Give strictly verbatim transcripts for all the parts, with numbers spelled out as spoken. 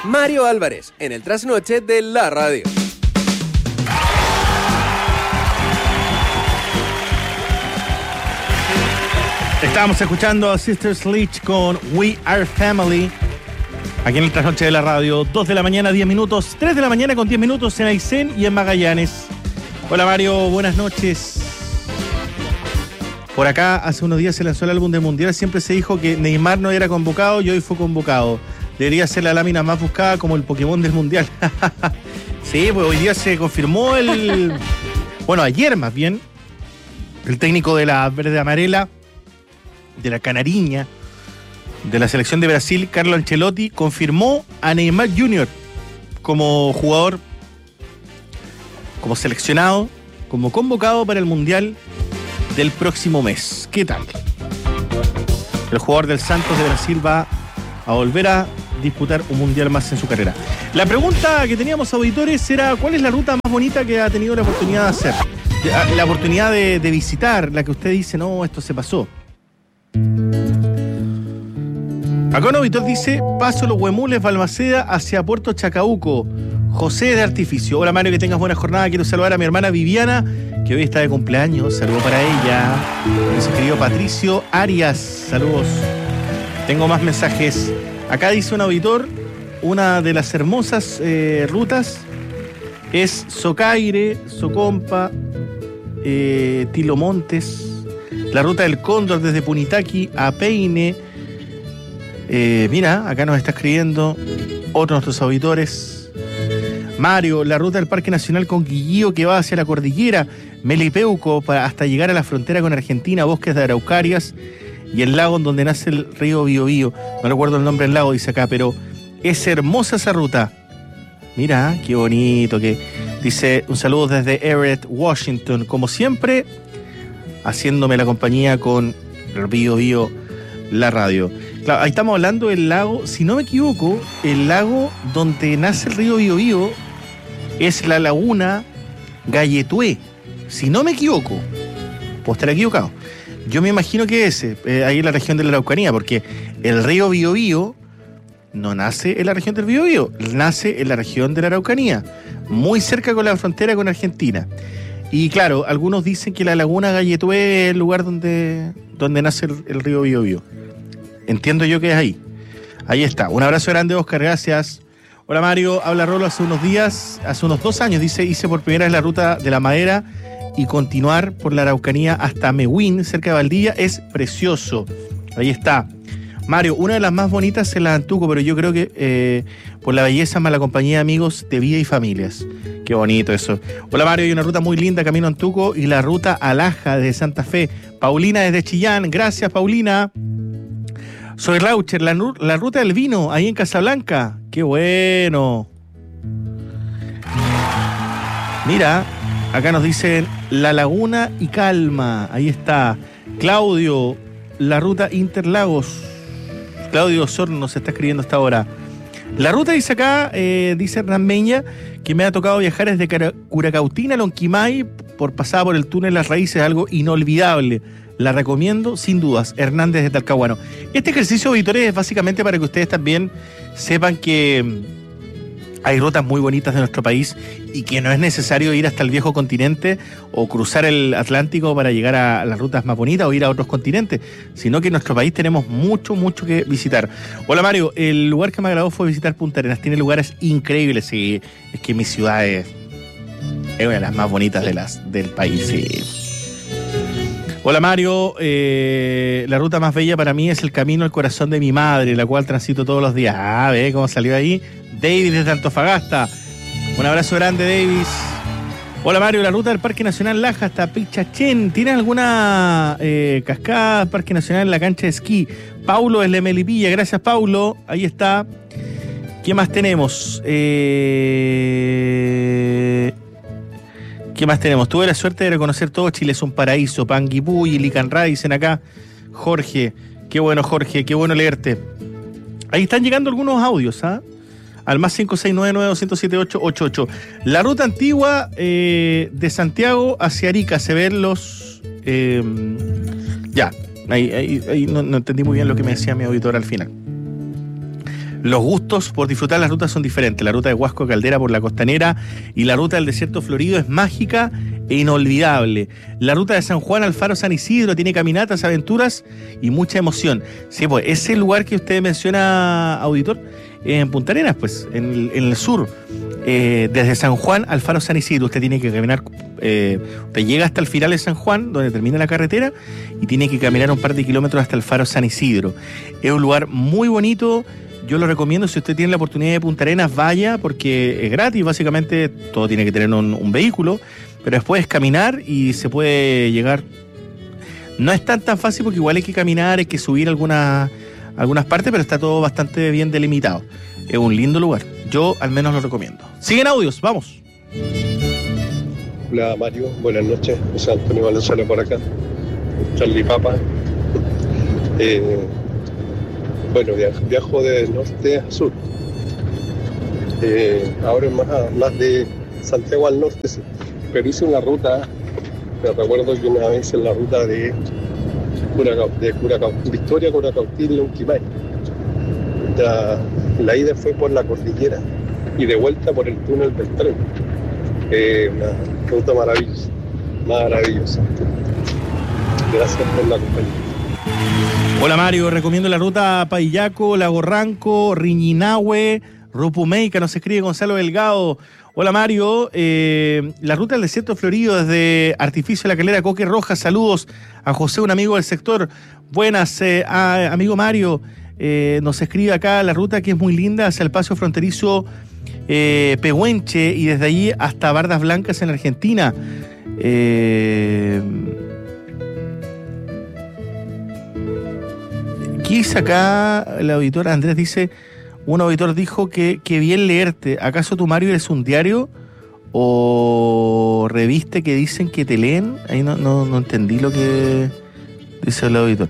Mario Álvarez, en el trasnoche de la radio. Estábamos escuchando a Sister Sledge con We Are Family, aquí en el trasnoche de la radio. dos de la mañana, diez minutos. tres de la mañana con diez minutos en Aysén y en Magallanes. Hola Mario, buenas noches. Por acá, hace unos días se lanzó el álbum del Mundial. Siempre se dijo que Neymar no era convocado y hoy fue convocado. Debería ser la lámina más buscada como el Pokémon del Mundial. Sí, pues hoy día se confirmó el... Bueno, ayer más bien, el técnico de la verde amarela, de la Canariña, de la selección de Brasil, Carlo Ancelotti, confirmó a Neymar junior como jugador, como seleccionado, como convocado para el Mundial del próximo mes. ¿Qué tal? El jugador del Santos de Brasil va a volver a disputar un Mundial más en su carrera. La pregunta que teníamos, auditores, era ¿cuál es la ruta más bonita que ha tenido la oportunidad de hacer? La oportunidad de, de visitar, la que usted dice, no, esto se pasó. Acá un auditor dice: Paso Los Huemules, Balmaceda, hacia Puerto Chacabuco. José de Artificio. Hola Mario, que tengas buena jornada. Quiero saludar a mi hermana Viviana, que hoy está de cumpleaños. Saludo para ella. Nuestro querido Patricio Arias. Saludos. Tengo más mensajes. Acá dice un auditor: una de las hermosas eh, rutas es Socaire, Socompa, eh, Tilomontes. La ruta del Cóndor desde Punitaqui a Peine. Eh, mira, acá nos está escribiendo otro de nuestros auditores. Mario, la ruta del Parque Nacional Conquillío que va hacia la cordillera, Melipeuco, para hasta llegar a la frontera con Argentina, bosques de araucarias y el lago en donde nace el río Biobío. No recuerdo el nombre del lago, dice acá, pero es hermosa esa ruta. Mira, qué bonito. Que dice un saludo desde Everett, Washington. Como siempre, haciéndome la compañía con el Biobío, la radio. Claro, ahí estamos hablando del lago, si no me equivoco, el lago donde nace el río Biobío es la laguna Galletué. Si no me equivoco, puedo estar equivocado. Yo me imagino que ese, eh, ahí en la región de la Araucanía, porque el río Biobío no nace en la región del Biobío, nace en la región de la Araucanía, muy cerca con la frontera con Argentina. Y claro, algunos dicen que la laguna Galletué es el lugar donde, donde nace el, el río Biobío. Entiendo yo que es ahí. Ahí está. Un abrazo grande, Oscar, gracias. Hola Mario, habla Rolo. Hace unos días, hace unos dos años, dice, hice por primera vez la ruta de la Madera y continuar por la Araucanía hasta Mehuín, cerca de Valdivia. Es precioso. Ahí está. Mario, una de las más bonitas es la de Antuco, pero yo creo que eh, por la belleza más la compañía de amigos de vida y familias. Qué bonito eso. Hola Mario, hay una ruta muy linda, camino a Antuco, y la ruta Alaja desde Santa Fe. Paulina desde Chillán. Gracias, Paulina. Soy Raucher, la, la ruta del vino, ahí en Casablanca. ¡Qué bueno! Mira, acá nos dicen La Laguna y Calma. Ahí está. Claudio, la ruta Interlagos. Claudio Osorno nos está escribiendo hasta ahora. La ruta dice acá, eh, dice Hernán Meña, que me ha tocado viajar desde Curacautín a Lonquimay por pasada por el túnel Las Raíces, algo inolvidable. La recomiendo sin dudas. Hernández de Talcahuano. Este ejercicio, auditores, es básicamente para que ustedes también sepan que hay rutas muy bonitas de nuestro país y que no es necesario ir hasta el viejo continente o cruzar el Atlántico para llegar a las rutas más bonitas o ir a otros continentes, sino que en nuestro país tenemos mucho, mucho que visitar. Hola Mario, el lugar que me agradó fue visitar Punta Arenas. Tiene lugares increíbles, sí. Es que mi ciudad es, es una de las más bonitas de las, del país, sí. Hola Mario, eh, la ruta más bella para mí es el camino al corazón de mi madre, la cual transito todos los días. Ah, ve cómo salió ahí. David desde Antofagasta. Un abrazo grande, Davis. Hola Mario, la ruta del Parque Nacional Laja hasta Pichachén. ¿Tiene alguna eh, cascada, Parque Nacional en la cancha de esquí? Paulo desde Melipilla, gracias Paulo. Ahí está. ¿Qué más tenemos? Eh... ¿Qué más tenemos? Tuve la suerte de reconocer todo Chile es un paraíso. Panguipulli, Licanray, dicen acá. Jorge, qué bueno Jorge, qué bueno leerte. Ahí están llegando algunos audios, ¿ah? ¿eh? Al más cinco seis nueve nueve, dos cero siete, ocho ocho ocho. La ruta antigua eh, de Santiago hacia Arica, se ven los... Eh, ya, ahí, ahí, ahí no, no entendí muy bien lo que me decía mi auditor al final. Los gustos por disfrutar las rutas son diferentes. La ruta de Huasco a Caldera por la Costanera y la ruta del Desierto Florido es mágica e inolvidable. La ruta de San Juan al Faro San Isidro tiene caminatas, aventuras y mucha emoción. Sí, pues ese lugar que usted menciona, auditor, en Punta Arenas, pues, en el, en el sur, eh, desde San Juan al Faro San Isidro, usted tiene que caminar, eh, usted llega hasta el final de San Juan, donde termina la carretera, y tiene que caminar un par de kilómetros hasta el Faro San Isidro. Es un lugar muy bonito. Yo lo recomiendo, si usted tiene la oportunidad de Punta Arenas, vaya, porque es gratis, básicamente todo tiene que tener un, un vehículo, pero después es caminar y se puede llegar. No es tan tan fácil porque igual hay que caminar, hay que subir algunas, algunas partes, pero está todo bastante bien delimitado. Es un lindo lugar, yo al menos lo recomiendo. Siguen audios, vamos. Hola Mario, buenas noches, José Antonio Valenzuela por acá, Charlie Papa. Eh... Bueno, viajo de norte a sur. Eh, ahora es más, más de Santiago al norte, sí. Pero hice una ruta, me recuerdo que una vez en la ruta de, Curacao, de Curacao, Victoria, Curacautín, Lonquimay. La, la ida fue por la cordillera y de vuelta por el túnel del tren. Eh, una ruta maravillosa, maravillosa. Gracias por la compañía. Hola Mario, recomiendo la ruta Paillaco, Lago Ranco, Riñinahue, Rupumeica, nos escribe Gonzalo Delgado. Hola Mario, eh, la ruta del Desierto Florido desde Artificio de la Calera, Coque Roja, saludos a José, un amigo del sector. Buenas, eh, a, amigo Mario, eh, nos escribe acá la ruta que es muy linda hacia el paso fronterizo eh, Pehuenche y desde allí hasta Bardas Blancas en Argentina. Eh... Quizá acá el auditor Andrés dice, un auditor dijo que, que bien leerte. ¿Acaso tu Mario eres un diario o reviste que dicen que te leen? Ahí no, no, no entendí lo que dice el auditor.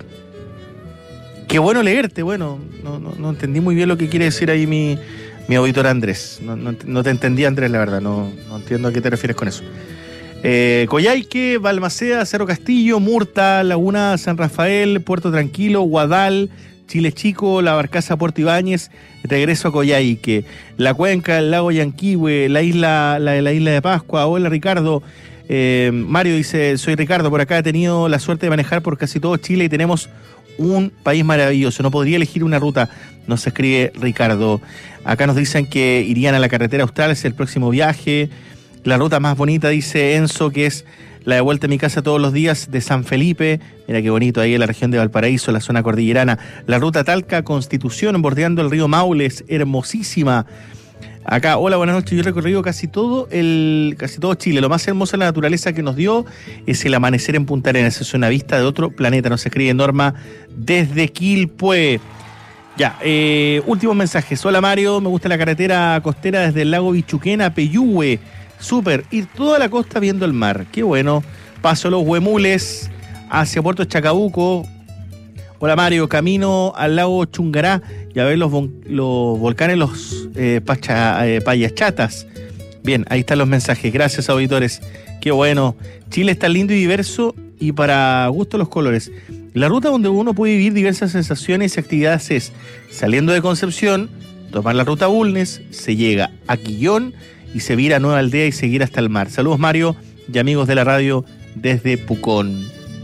Qué bueno leerte, bueno, no, no, no entendí muy bien lo que quiere decir ahí mi, mi auditor Andrés. No, no, no te entendí, Andrés, la verdad, no, no entiendo a qué te refieres con eso. Eh, Coyhaique, Balmaceda, Cerro Castillo, Murta, Laguna San Rafael, Puerto Tranquilo, Guadal, Chile Chico, La Barcaza, Puerto Ibáñez, regreso a Coyhaique, La Cuenca, el lago Yanquihue, la isla, la, la isla de Pascua. Hola Ricardo, eh, Mario dice, soy Ricardo, por acá he tenido la suerte de manejar por casi todo Chile y tenemos un país maravilloso, no podría elegir una ruta, nos escribe Ricardo. Acá nos dicen que irían a la carretera austral, es el próximo viaje. La ruta más bonita, dice Enzo, que es la de vuelta a mi casa todos los días de San Felipe. Mira qué bonito, ahí en la región de Valparaíso, la zona cordillerana. La ruta Talca, Constitución, bordeando el río Maule, es hermosísima. Acá, hola, buenas noches. Yo he recorrido casi todo el, casi todo Chile. Lo más hermoso de la naturaleza que nos dio es el amanecer en Punta Arenas. Es una vista de otro planeta. Nos escribe Norma desde Quilpué. Ya, eh, últimos mensajes. Hola Mario, me gusta la carretera costera desde el lago Bichuquén a Peyúgue. Súper, ir toda la costa viendo el mar, qué bueno. Paso los Huemules hacia Puerto Chacabuco. Hola Mario, camino al lago Chungará y a ver los, los volcanes, los eh, pacha, eh, Payachatas. Bien, ahí están los mensajes, gracias auditores, qué bueno. Chile está lindo y diverso y para gusto los colores. La ruta donde uno puede vivir diversas sensaciones y actividades es saliendo de Concepción, tomar la ruta Bulnes, se llega a Quillón y se vira a Nueva Aldea y seguir hasta el mar. Saludos Mario y amigos de la radio desde Pucón.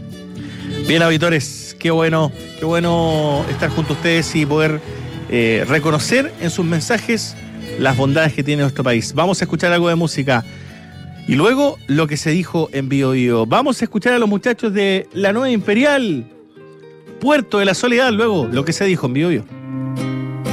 Bien auditores, qué bueno, qué bueno estar junto a ustedes y poder eh, reconocer en sus mensajes las bondades que tiene nuestro país. Vamos a escuchar algo de música y luego lo que se dijo en Bio Bio. Vamos a escuchar a los muchachos de La Nueva Imperial, Puerto de la Soledad, luego lo que se dijo en Bio Bio.